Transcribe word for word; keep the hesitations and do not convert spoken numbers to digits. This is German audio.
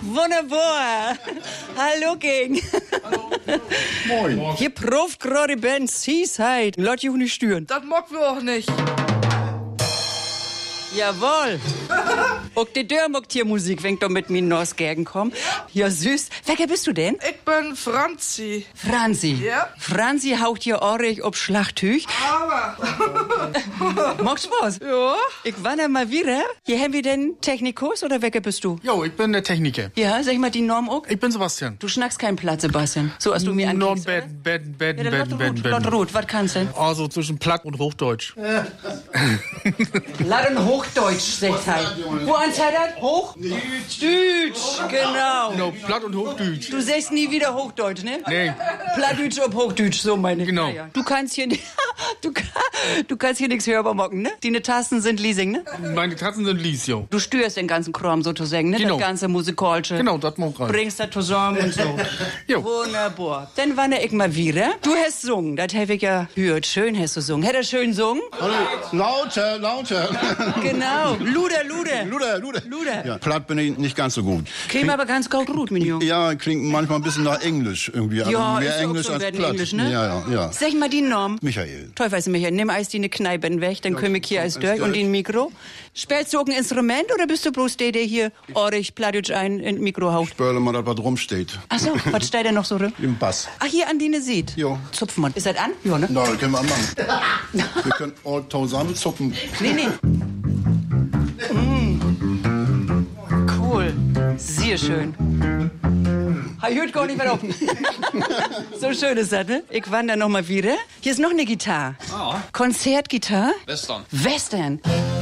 wunderbar. Hallo, Gang. Hallo. Moin. Hier proft gerade Band Seaside. Lass dich nicht stören. Das mag wir auch nicht. Jawohl. Auch die Dörr mag hier Musik, wenn du mit mir in Norsgergen komm. Ja, süß. Welcher bist du denn? Ich bin Franzi. Franzi. Ja. Franzi haut hier Ohrich ob Schlachttüch. Aber. Magst was? Ja. Ich war da mal wieder. Hier haben wir den Technikus oder welcher bist du? Jo, ich bin der Techniker. Ja, sag mal die Norm auch. Ich bin Sebastian. Du schnackst keinen Platz, Sebastian. So hast du mir Norm, angeguckt. Bed, Bed, Bed, Ja, dann Bed, Bed, Bed, Bed, Bed. Rot, was kannst du denn? Also zwischen Platt und Hochdeutsch. Lad und Hochdeutsch, sagt halt. Wo anzeigt das? Hoch? Deutsch. Deutsch, genau. Genau, Platt und Hochdeutsch. Du sagst nie wieder Hochdeutsch, ne? Nee. Plattdeutsch ob Hochdeutsch, so meine ich. Genau. Ja, ja. Du kannst hier nicht, du, kann- du kannst hier nichts hörbar mocken, ne? Deine Tasten sind Leasing, ne? Meine Tatzen sind Lies, jo. Du störst den ganzen Kram sozusagen, ne? Genau. Das ganze Musikalische. Genau, das mag rein. Bringst das zusammen und so. Jo. Wunderbar. Dann wann ich mal wieder. Du hast gesungen, das habe ich ja gehört. Schön hast du gesungen. Hätt er schön gesungen? Lauter, lauter. Genau. Luder, Luder. Luder, Luder. Luder. Ja, platt bin ich nicht ganz so gut. Klingt aber ganz gut, mein Junge. Ja, klingt manchmal ein bisschen nach Englisch irgendwie. Also Ja, mehr ist ja auch Englisch so als werden platt. Englisch, ne? Ja, ja, ja. Sag mal die Norm. Michael. Teufel Michael, nimm eis die ne Kneipen weg, dann können wir hier eis eins durch und durch. den Mikro. Spielst du auch ein Instrument oder bist du bloß der, der hier orig Plattdeutsch ein in Mikro haut? Spörle mal, dass was rumsteht. Ach so, was steht denn noch so drin? Im Bass. Ach, hier an die ne sieht. Jo. Zupfen wir. Ist das an? Ja, ne? Na, das können wir machen. Wir können all zusammen zucken. Nee, nee. Mm. Cool. Sehr schön. Ich hört gar nicht mehr auf. So schön ist das, ne? Ich wandere noch mal wieder. Hier ist noch eine Gitarre. Ah. Konzertgitarre. Western. Western.